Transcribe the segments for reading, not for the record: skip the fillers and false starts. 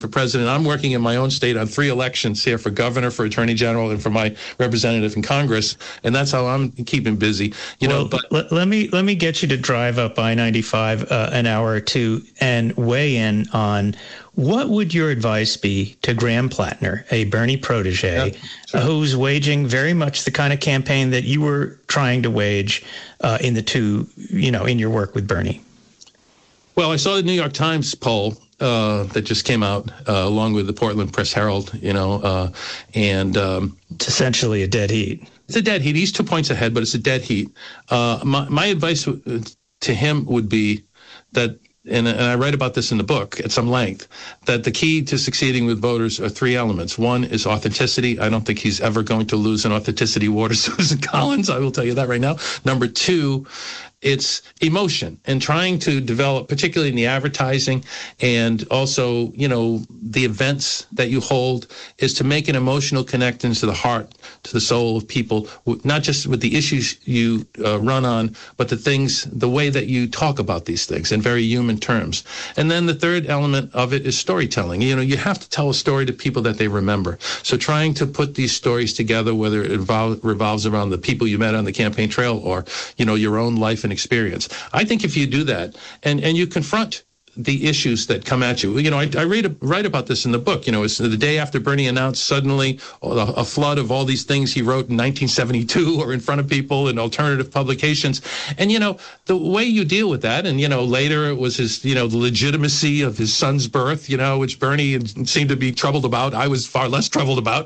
for president. I'm working in my own state on 3 elections here for governor, for attorney general, and for my representative in Congress, and that's how I'm keeping busy. But let me get you to drive up I-95 an hour or two and weigh in on what would your advice be to Graham Plattner, a Bernie protege, who's waging very much the kind of campaign that you were trying to wage in your work with Bernie? Well, I saw the New York Times poll that just came out, along with the Portland Press Herald, and it's essentially a dead heat. It's a dead heat. He's 2 points ahead, but it's a dead heat. My advice to him would be that, and I write about this in the book at some length, that the key to succeeding with voters are 3 elements. One is authenticity. I don't think he's ever going to lose an authenticity war to Susan Collins. I will tell you that right now. Number 2, it's emotion, and trying to develop, particularly in the advertising and also, the events that you hold, is to make an emotional connection to the heart, to the soul of people, not just with the issues you run on, but the way that you talk about these things in very human terms. And then the third element of it is storytelling. You have to tell a story to people that they remember. So trying to put these stories together, whether it revolves around the people you met on the campaign trail or, your own life and experience. I think if you do that and you confront the issues that come at you, I write about this in the book. It's the day after Bernie announced suddenly a flood of all these things he wrote in 1972 or in front of people in alternative publications. And, the way you deal with that, and, later it was his, the legitimacy of his son's birth, which Bernie seemed to be troubled about. I was far less troubled about,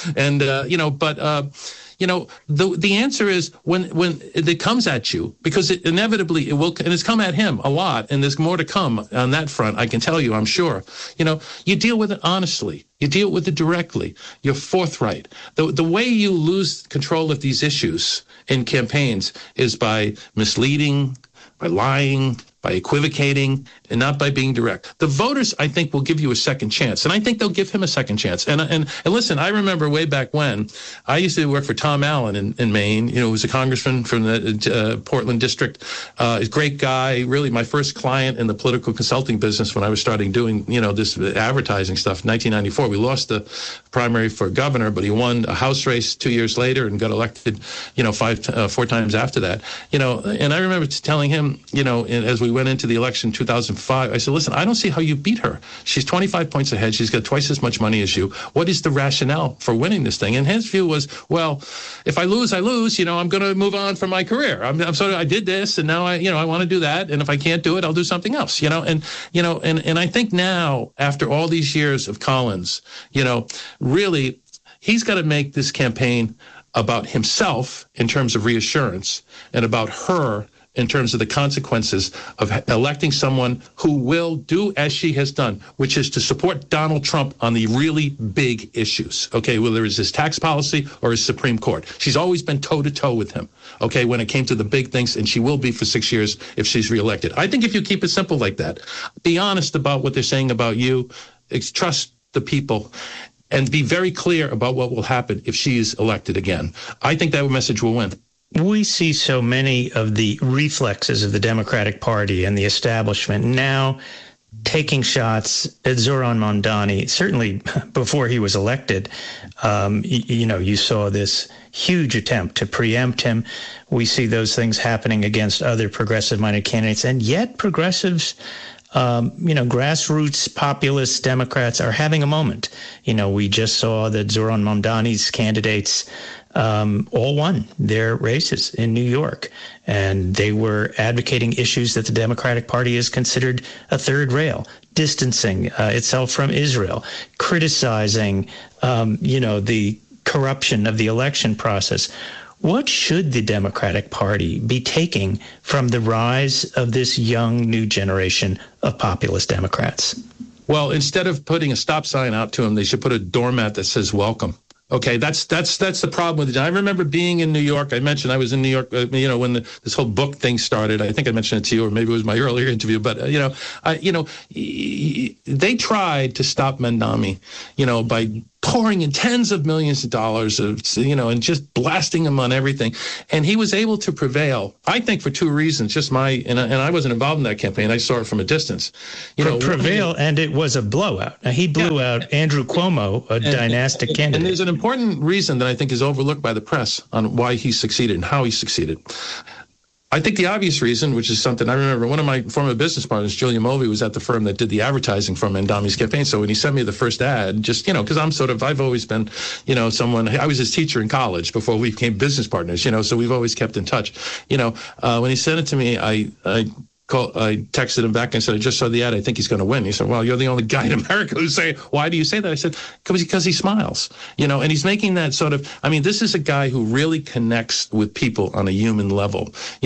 the answer is when it comes at you, because inevitably it will, and it's come at him a lot, and there's more to come on that front, I can tell you, I'm sure. You deal with it honestly. You deal with it directly. You're forthright. The way you lose control of these issues in campaigns is by misleading, by lying, by equivocating, and not by being direct. The voters, I think, will give you a second chance, and I think they'll give him a second chance. And listen, I remember way back when I used to work for Tom Allen in Maine. Who was a congressman from the Portland district. A great guy, really my first client in the political consulting business when I was starting doing this advertising stuff. In 1994, we lost the primary for governor, but he won a House race 2 years later and got elected, 4 times after that. And I remember telling him, as we went into the election in 2005, I said, listen, I don't see how you beat her. She's 25 points ahead. She's got twice as much money as you. What is the rationale for winning this thing? And his view was, well, if I lose, I lose. I'm going to move on from my career. I did this, and now I want to do that. And if I can't do it, I'll do something else. And I think now, after all these years of Collins, really, he's got to make this campaign about himself in terms of reassurance, and about her in terms of the consequences of electing someone who will do as she has done, which is to support Donald Trump on the really big issues, okay, whether it's his tax policy or his Supreme Court. She's always been toe-to-toe with him, okay, when it came to the big things, and she will be for 6 years if she's reelected. I think if you keep it simple like that, be honest about what they're saying about you, trust the people, and be very clear about what will happen if she is elected again, I think that message will win. We see so many of the reflexes of the Democratic Party and the establishment now taking shots at Zoran Mamdani, certainly before he was elected. You saw this huge attempt to preempt him. We see those things happening against other progressive-minded candidates, and yet progressives, grassroots populist Democrats are having a moment. We just saw that Zoran Mamdani's candidates all won their races in New York, and they were advocating issues that the Democratic Party has considered a third rail, distancing itself from Israel, criticizing, the corruption of the election process. What should the Democratic Party be taking from the rise of this young new generation of populist Democrats? Well, instead of putting a stop sign out to them, they should put a doormat that says welcome. Okay, that's the problem with it. I remember being in New York. I mentioned I was in New York, when this whole book thing started. I think I mentioned it to you, or maybe it was my earlier interview. But they tried to stop Mamdani, by pouring in tens of millions of dollars and just blasting him on everything. And he was able to prevail, I think, for two reasons. And I wasn't involved in that campaign. I saw it from a distance. Prevail, and it was a blowout. Now, he blew out Andrew Cuomo, a dynastic candidate. And there's an important reason that I think is overlooked by the press on why he succeeded and how he succeeded. I think the obvious reason, which is something I remember, one of my former business partners, Julian Mulvey, was at the firm that did the advertising for Mamdani's campaign. So when he sent me the first ad, just, because I've always been, someone, I was his teacher in college before we became business partners, so we've always kept in touch. When he sent it to me, I texted him back and said, I just saw the ad. I think he's going to win. He said, well, you're the only guy in America who's saying, why do you say that? I said, because he smiles, and he's making that this is a guy who really connects with people on a human level,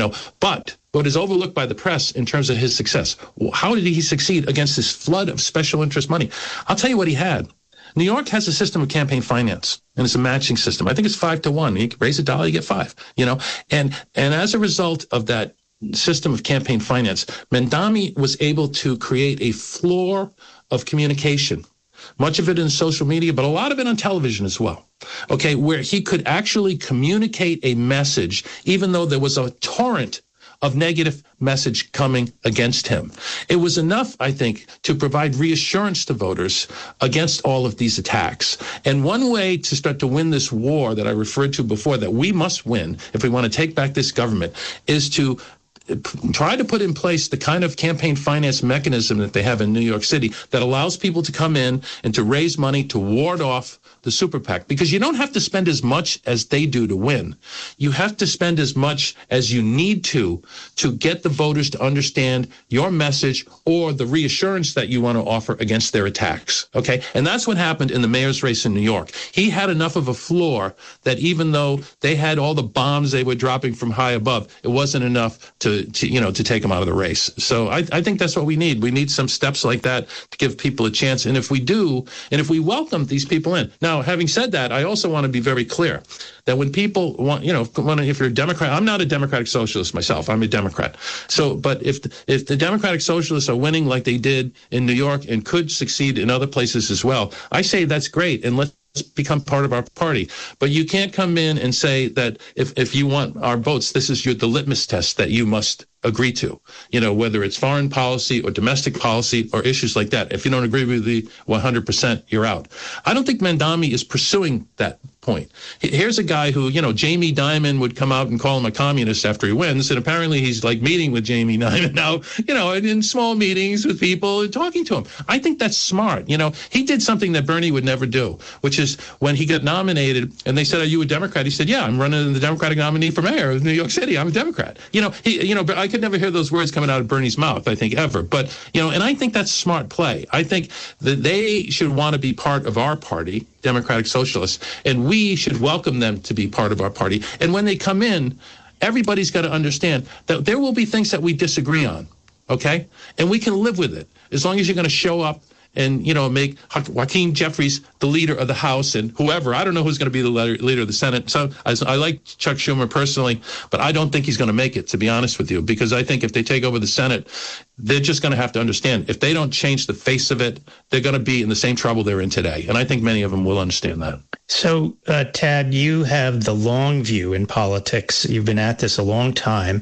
but what is overlooked by the press in terms of his success, how did he succeed against this flood of special interest money? I'll tell you what he had. New York has a system of campaign finance, and it's a matching system. I think it's 5-1. You raise $1, you get 5, and as a result of that system of campaign finance, Mamdani was able to create a floor of communication, much of it in social media, but a lot of it on television as well, okay, where he could actually communicate a message, even though there was a torrent of negative message coming against him. It was enough, I think, to provide reassurance to voters against all of these attacks. And one way to start to win this war that I referred to before, that we must win if we want to take back this government, is to try to put in place the kind of campaign finance mechanism that they have in New York City that allows people to come in and to raise money to ward off the super PAC, because you don't have to spend as much as they do to win. You have to spend as much as you need to get the voters to understand your message or the reassurance that you want to offer against their attacks. Okay. And that's what happened in the mayor's race in New York. He had enough of a floor that even though they had all the bombs they were dropping from high above, it wasn't enough to take him out of the race. So I think that's what we need. We need some steps like that to give people a chance. And if we do, and if we welcome these people in. Now, having said that, I also want to be very clear that when people want, if you're a Democrat, I'm not a Democratic Socialist myself. I'm a Democrat. So, but if the Democratic Socialists are winning like they did in New York and could succeed in other places as well, I say that's great. And let's become part of our party. But you can't come in and say that if you want our votes, this is the litmus test that you must agree to, whether it's foreign policy or domestic policy or issues like that. If you don't agree with the 100%, you're out. I don't think Mamdani is pursuing that point. Here's a guy who, Jamie Dimon would come out and call him a communist after he wins. And apparently he's like meeting with Jamie Dimon now, in small meetings with people and talking to him. I think that's smart. He did something that Bernie would never do, which is when he got nominated and they said, are you a Democrat? He said, yeah, I'm running the Democratic nominee for mayor of New York City. I'm a Democrat. But I could never hear those words coming out of Bernie's mouth, I think, ever. But, and I think that's smart play. I think that they should want to be part of our party, Democratic Socialists, and we should welcome them to be part of our party. And when they come in, everybody's got to understand that there will be things that we disagree on, okay? And we can live with it as long as you're going to show up and, make Hakeem Jeffries the leader of the House and whoever. I don't know who's going to be the leader of the Senate. So I like Chuck Schumer personally, but I don't think he's going to make it, to be honest with you, because I think if they take over the Senate, they're just going to have to understand if they don't change the face of it, they're going to be in the same trouble they're in today. And I think many of them will understand that. So, Tad, you have the long view in politics. You've been at this a long time.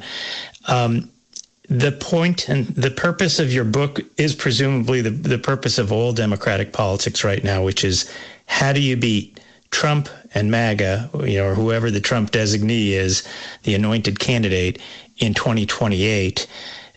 The point and the purpose of your book is presumably the purpose of all democratic politics right now, which is how do you beat Trump and MAGA, or whoever the Trump designee is, the anointed candidate in 2028.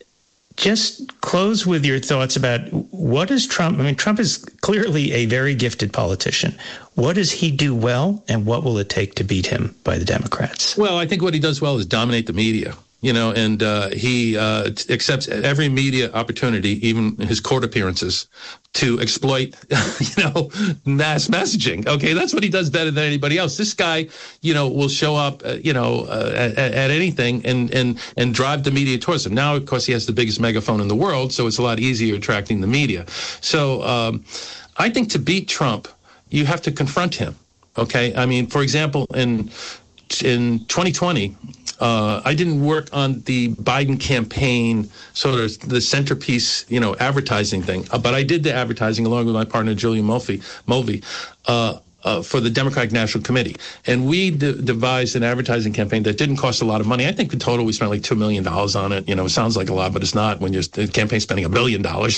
Just close with your thoughts about what is Trump? I mean, Trump is clearly a very gifted politician. What does he do well, and what will it take to beat him by the Democrats? Well, I think what he does well is dominate the media. And he accepts every media opportunity, even his court appearances, to exploit, mass messaging. Okay, that's what he does better than anybody else. This guy, will show up, at anything and drive the media towards him. Now, of course, he has the biggest megaphone in the world, so it's a lot easier attracting the media. So I think to beat Trump, you have to confront him. Okay, I mean, for example, in 2020. I didn't work on the Biden campaign, sort of the centerpiece, advertising thing. But I did the advertising along with my partner, Julian Mulvey, for the Democratic National Committee. And we devised an advertising campaign that didn't cost a lot of money. I think in total we spent like $2 million on it. It sounds like a lot, but it's not when the campaign's spending $1 billion, on,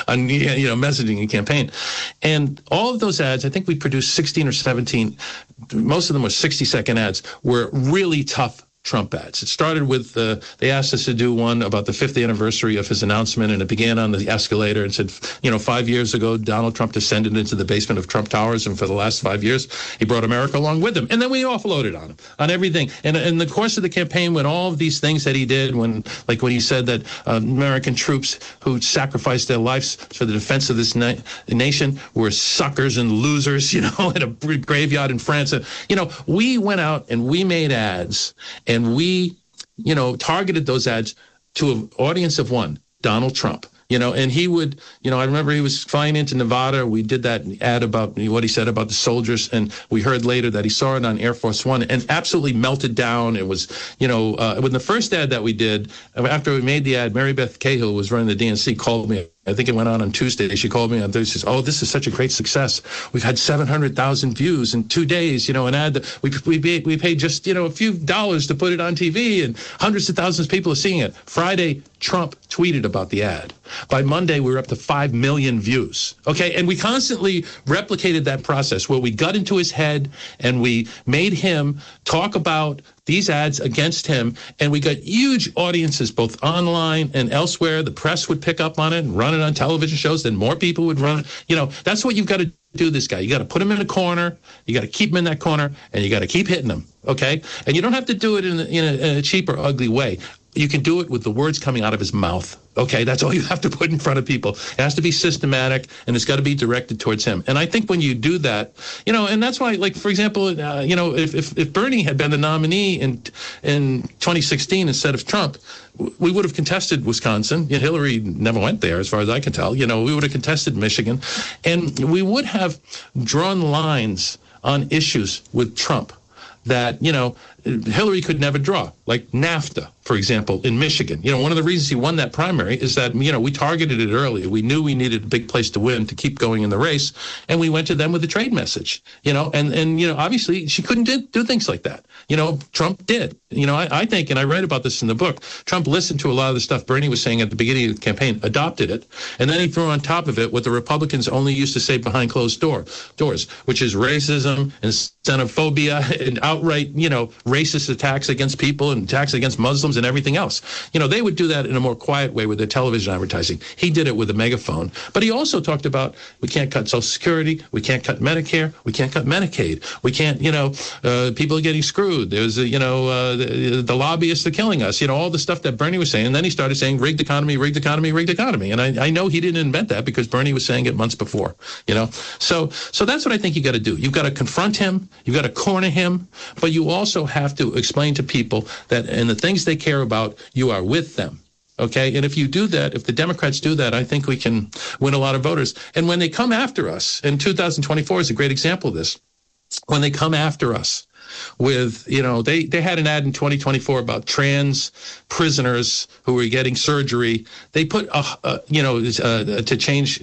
messaging and campaign. And all of those ads, I think we produced 16 or 17, most of them were 60-second ads, were really tough Trump ads. It started with, they asked us to do one about the 5th anniversary of his announcement, and it began on the escalator and said, 5 years ago, Donald Trump descended into the basement of Trump Towers, and for the last 5 years, he brought America along with him. And then we offloaded on him, on everything. And in the course of the campaign, when all of these things that he did, when he said that American troops who sacrificed their lives for the defense of this nation were suckers and losers, in a graveyard in France. We went out and we made ads, and we, targeted those ads to an audience of one, Donald Trump. And he would, I remember he was flying into Nevada. We did that ad about what he said about the soldiers. And we heard later that he saw it on Air Force One and absolutely melted down. It was, when the first ad that we did, after we made the ad, Mary Beth Cahill was running the DNC, called me. I think it went on Tuesday. She called me on Thursday. Says, "Oh, this is such a great success. We've had 700,000 views in 2 days. An ad that we paid just a few dollars to put it on TV, and hundreds of thousands of people are seeing it." Friday, Trump tweeted about the ad. By Monday, we were up to 5 million views. Okay, and we constantly replicated that process where we got into his head and we made him talk about these ads against him, and we got huge audiences both online and elsewhere. The press would pick up on it and run it on television shows, then more people would run it. That's what you've got to do, this guy. You got to put him in a corner, you got to keep him in that corner, and you got to keep hitting him, okay? And you don't have to do it in a cheap or ugly way. You can do it with the words coming out of his mouth. Okay, that's all you have to put in front of people. It has to be systematic, and it's got to be directed towards him. And I think when you do that, and that's why, like, for example, if Bernie had been the nominee in 2016 instead of Trump, we would have contested Wisconsin. Hillary never went there, as far as I can tell. We would have contested Michigan, and we would have drawn lines on issues with Trump that, Hillary could never draw, like NAFTA, for example, in Michigan. One of the reasons he won that primary is that, we targeted it early. We knew we needed a big place to win to keep going in the race, and we went to them with a trade message, and obviously she couldn't do things like that. Trump did. I think, and I write about this in the book, Trump listened to a lot of the stuff Bernie was saying at the beginning of the campaign, adopted it, and then he threw on top of it what the Republicans only used to say behind closed doors, which is racism and xenophobia and outright, racist attacks against people and attacks against Muslims and everything else. They would do that in a more quiet way with their television advertising. He did it with a megaphone. But he also talked about, we can't cut Social Security, we can't cut Medicare, we can't cut Medicaid, we can't, people are getting screwed. There's, the lobbyists are killing us, all the stuff that Bernie was saying. And then he started saying rigged economy, rigged economy, rigged economy. And I know he didn't invent that because Bernie was saying it months before, So that's what I think you got to do. You've got to confront him, you've got to corner him, but you also have to explain to people that in the things they care about, you are with them. Okay, and if you do that, if the Democrats do that, I think we can win a lot of voters. And when they come after us, and 2024 is a great example of this, when they come after us with, they had an ad in 2024 about trans prisoners who were getting surgery. They put, to change,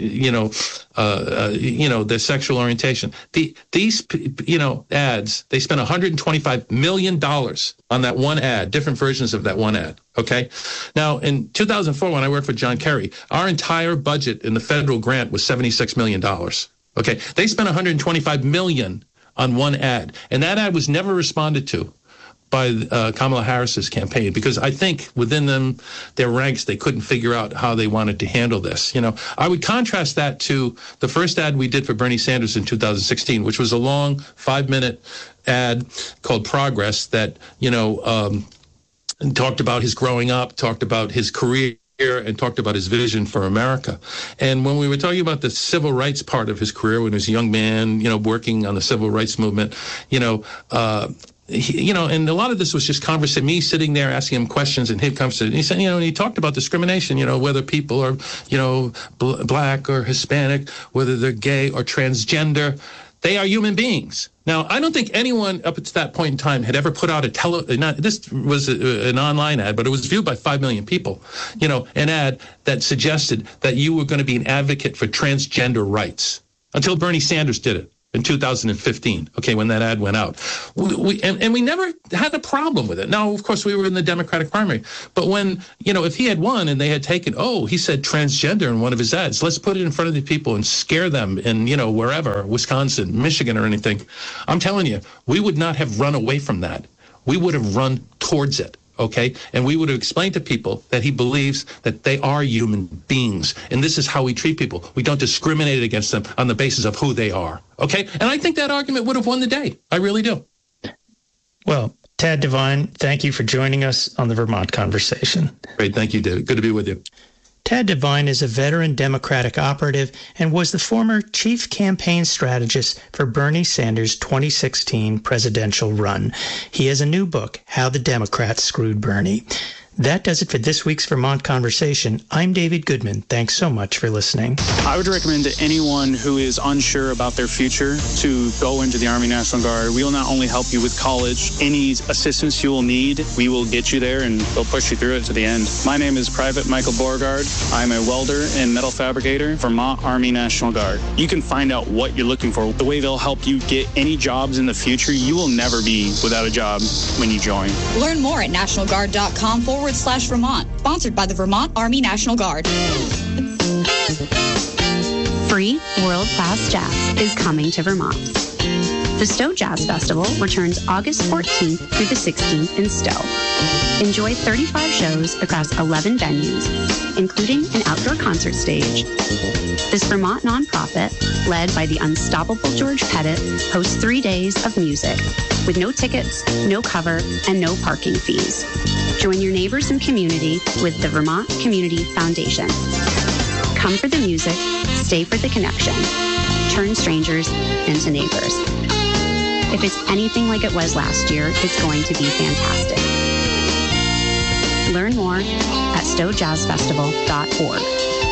their sexual orientation. These ads, they spent $125 million on that one ad, different versions of that one ad. Okay. Now, in 2004, when I worked for John Kerry, our entire budget in the federal grant was $76 million. Okay. They spent $125 million on one ad. And that ad was never responded to by Kamala Harris's campaign, because I think within their ranks, they couldn't figure out how they wanted to handle this. I would contrast that to the first ad we did for Bernie Sanders in 2016, which was a long 5-minute ad called Progress that, talked about his growing up, talked about his career, and talked about his vision for America. And when we were talking about the civil rights part of his career, when he was a young man, working on the civil rights movement, and a lot of this was just conversation, me sitting there asking him questions and him conversation. He said, and he talked about discrimination, whether people are, black or Hispanic, whether they're gay or transgender. They are human beings. Now, I don't think anyone up to that point in time had ever put out this was an online ad, but it was viewed by 5 million people, an ad that suggested that you were going to be an advocate for transgender rights until Bernie Sanders did it in 2015, when that ad went out. We never had a problem with it. Now, of course, we were in the Democratic primary. But when, if he had won and they had taken, he said transgender in one of his ads, let's put it in front of the people and scare them in, wherever, Wisconsin, Michigan, or anything. I'm telling you, we would not have run away from that. We would have run towards it. Okay, and we would have explained to people that he believes that they are human beings, and this is how we treat people. We don't discriminate against them on the basis of who they are. Okay, and I think that argument would have won the day. I really do. Well, Tad Devine, thank you for joining us on the Vermont Conversation. Great, thank you, David. Good to be with you. Tad Devine is a veteran Democratic operative and was the former chief campaign strategist for Bernie Sanders' 2016 presidential run. He has a new book, How the Democrats Screwed Bernie. That does it for this week's Vermont Conversation. I'm David Goodman. Thanks so much for listening. I would recommend to anyone who is unsure about their future to go into the Army National Guard. We will not only help you with college, any assistance you will need, we will get you there and we'll push you through it to the end. My name is Private Michael Beauregard. I'm a welder and metal fabricator, Vermont Army National Guard. You can find out what you're looking for, the way they'll help you get any jobs in the future. You will never be without a job when you join. Learn more at nationalguard.com/Vermont. Sponsored by the Vermont Army National Guard. Free world-class jazz is coming to Vermont. The Stowe Jazz Festival returns August 14th through the 16th in Stowe. Enjoy 35 shows across 11 venues, including an outdoor concert stage. This Vermont nonprofit, led by the unstoppable George Pettit, hosts 3 days of music with no tickets, no cover, and no parking fees. Join your neighbors and community with the Vermont Community Foundation. Come for the music, stay for the connection. Turn strangers into neighbors. If it's anything like it was last year, it's going to be fantastic. Learn more at stowejazzfestival.org.